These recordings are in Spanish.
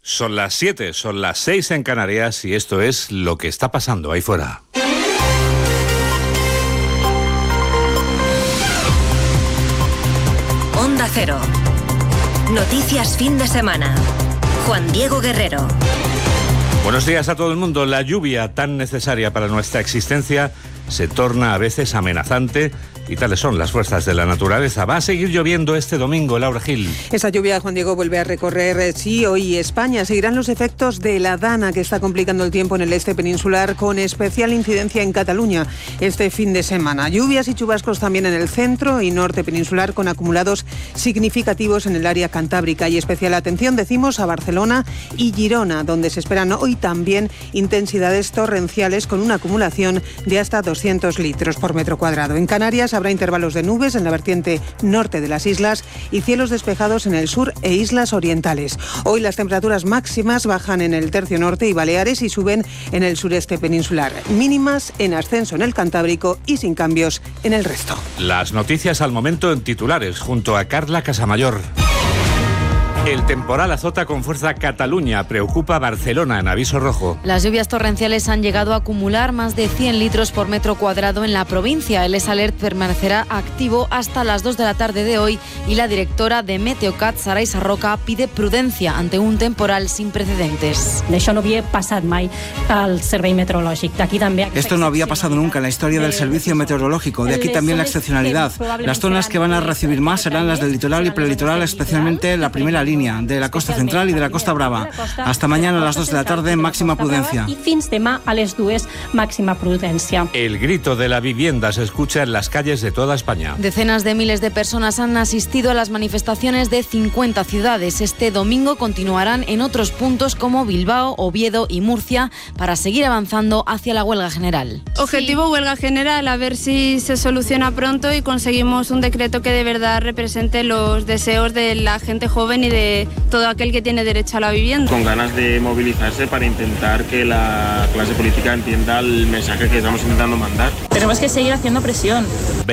Son las 7, son las 6 en Canarias y esto es lo que está pasando ahí fuera. Onda Cero. Noticias fin de semana. Juan Diego Guerrero. Buenos días a todo el mundo. La lluvia tan necesaria para nuestra existencia se torna a veces amenazante y tales son las fuerzas de la naturaleza. Va a seguir lloviendo este domingo, Laura Gil. Esa lluvia, Juan Diego, vuelve a recorrer, sí, hoy España. Seguirán los efectos de la Dana, que está complicando el tiempo en el este peninsular, con especial incidencia en Cataluña este fin de semana. Lluvias y chubascos también en el centro y norte peninsular, con acumulados significativos en el área cantábrica. Y especial atención, decimos, a Barcelona y Girona, donde se esperan hoy también intensidades torrenciales con una acumulación de hasta 200 litros por metro cuadrado. En Canarias habrá intervalos de nubes en la vertiente norte de las islas y cielos despejados en el sur e islas orientales. Hoy las temperaturas máximas bajan en el tercio norte y Baleares y suben en el sureste peninsular. Mínimas en ascenso en el Cantábrico y sin cambios en el resto. Las noticias al momento en titulares, junto a Carla Casamayor. El temporal azota con fuerza Cataluña, preocupa Barcelona en aviso rojo. Las lluvias torrenciales han llegado a acumular más de 100 litros por metro cuadrado en la provincia. El S-Alert permanecerá activo hasta las 2 de la tarde de hoy y la directora de Meteocat, Saray Sarroca, pide prudencia ante un temporal sin precedentes. Això no havia passat mai al servei meteorològic. Aquí también. Esto no había pasado nunca en la historia del servicio meteorológico. De aquí también la excepcionalidad. Las zonas que van a recibir más serán las del litoral y prelitoral, especialmente la primera línea de la costa central y de la costa brava. Hasta mañana a las 2 de la tarde, máxima prudencia. Y fins demà a les 2, máxima prudencia. El grito de la vivienda se escucha en las calles de toda España. Decenas de miles de personas han asistido a las manifestaciones de 50 ciudades. Este domingo continuarán en otros puntos como Bilbao, Oviedo y Murcia para seguir avanzando hacia la huelga general. Objetivo huelga general, a ver si se soluciona pronto y conseguimos un decreto que de verdad represente los deseos de la gente joven y de todo aquel que tiene derecho a la vivienda. Con ganas de movilizarse para intentar que la clase política entienda el mensaje que estamos intentando mandar. Tenemos que seguir haciendo presión.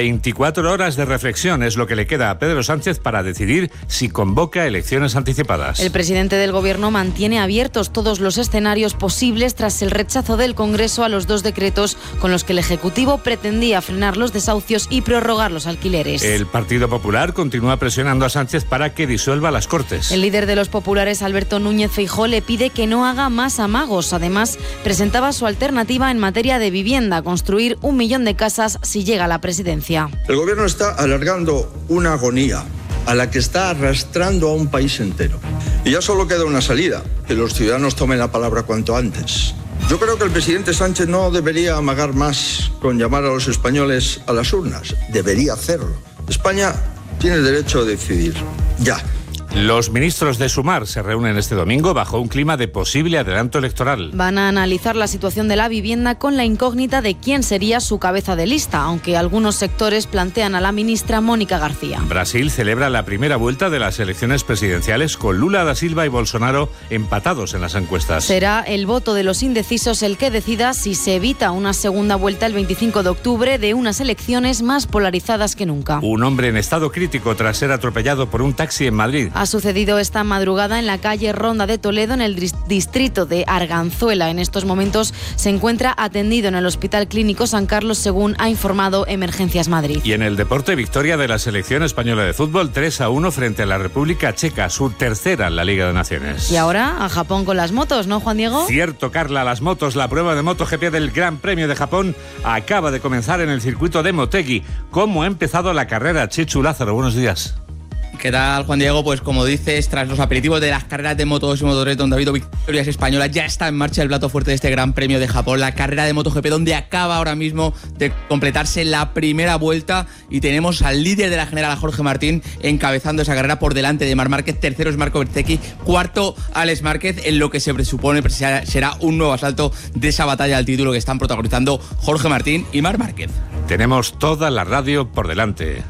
24 horas de reflexión es lo que le queda a Pedro Sánchez para decidir si convoca elecciones anticipadas. El presidente del Gobierno mantiene abiertos todos los escenarios posibles tras el rechazo del Congreso a los 2 decretos con los que el Ejecutivo pretendía frenar los desahucios y prorrogar los alquileres. El Partido Popular continúa presionando a Sánchez para que disuelva las Cortes. El líder de los populares, Alberto Núñez Feijóo, le pide que no haga más amagos. Además, presentaba su alternativa en materia de vivienda, construir 1 millón de casas si llega a la presidencia. El gobierno está alargando una agonía a la que está arrastrando a un país entero. Y ya solo queda una salida, que los ciudadanos tomen la palabra cuanto antes. Yo creo que el presidente Sánchez no debería amagar más con llamar a los españoles a las urnas. Debería hacerlo. España tiene derecho a decidir. Ya. Los ministros de Sumar se reúnen este domingo bajo un clima de posible adelanto electoral. Van a analizar la situación de la vivienda con la incógnita de quién sería su cabeza de lista, aunque algunos sectores plantean a la ministra Mónica García. Brasil celebra la primera vuelta de las elecciones presidenciales con Lula da Silva y Bolsonaro empatados en las encuestas. Será el voto de los indecisos el que decida si se evita una segunda vuelta el 25 de octubre de unas elecciones más polarizadas que nunca. Un hombre en estado crítico tras ser atropellado por un taxi en Madrid. Ha sucedido esta madrugada en la calle Ronda de Toledo, en el distrito de Arganzuela. En estos momentos se encuentra atendido en el Hospital Clínico San Carlos, según ha informado Emergencias Madrid. Y en el deporte, victoria de la selección española de fútbol 3-1 frente a la República Checa, su tercera en la Liga de Naciones. Y ahora a Japón con las motos, ¿no, Juan Diego? Cierto, Carla, las motos. La prueba de MotoGP del Gran Premio de Japón acaba de comenzar en el circuito de Motegi. ¿Cómo ha empezado la carrera, Chechu Lázaro? Buenos días. ¿Qué tal, Juan Diego? Pues como dices, tras los aperitivos de las carreras de Moto 2 y Moto 3, donde ha habido victorias españolas, ya está en marcha el plato fuerte de este Gran Premio de Japón, la carrera de MotoGP, donde acaba ahora mismo de completarse la primera vuelta y tenemos al líder de la general, a Jorge Martín, encabezando esa carrera por delante de Marc Márquez. Tercero es Marco Bezzecchi, cuarto Alex Márquez, en lo que se presupone será un nuevo asalto de esa batalla al título que están protagonizando Jorge Martín y Marc Márquez. Tenemos toda la radio por delante.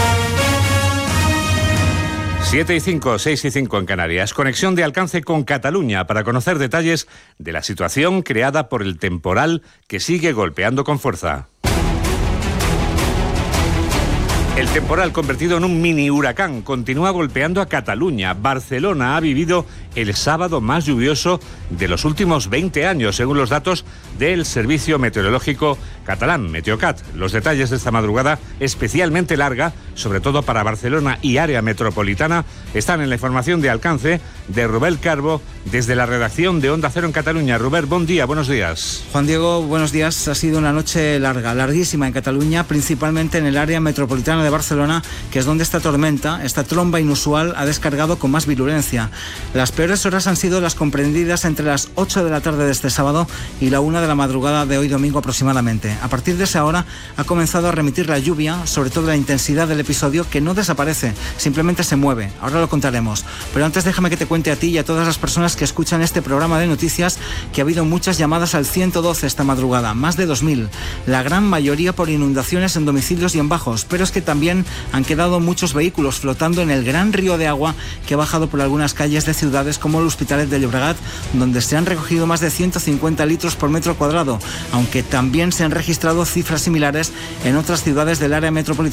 7:05, 6:05 en Canarias. Conexión de alcance con Cataluña para conocer detalles de la situación creada por el temporal que sigue golpeando con fuerza. El temporal, convertido en un mini huracán, continúa golpeando a Cataluña. Barcelona ha vivido el sábado más lluvioso de los últimos 20 años, según los datos del Servicio Meteorológico catalán, Meteocat. Los detalles de esta madrugada, especialmente larga, sobre todo para Barcelona y área metropolitana, están en la información de alcance de Rubén Carbo, desde la redacción de Onda Cero en Cataluña. Rubén, buen día, buenos días. Juan Diego, buenos días. Ha sido una noche larga, larguísima en Cataluña, principalmente en el área metropolitana de Barcelona, que es donde esta tormenta, esta tromba inusual, ha descargado con más virulencia. Las peores horas han sido las comprendidas entre las 8 de la tarde de este sábado y la 1 de la madrugada de hoy domingo aproximadamente. A partir de esa hora ha comenzado a remitir la lluvia, sobre todo la intensidad del episodio, que no desaparece, simplemente se mueve. Ahora lo contaremos. Pero antes déjame que te cuente a ti y a todas las personas que escuchan este programa de noticias que ha habido muchas llamadas al 112 esta madrugada, más de 2.000. La gran mayoría por inundaciones en domicilios y en bajos, pero es que también han quedado muchos vehículos flotando en el gran río de agua que ha bajado por algunas calles de ciudades como el Hospitalet de Llobregat, donde se han recogido más de 150 litros por metro cuadrado, aunque también se han registrado cifras similares en otras ciudades del área metropolitana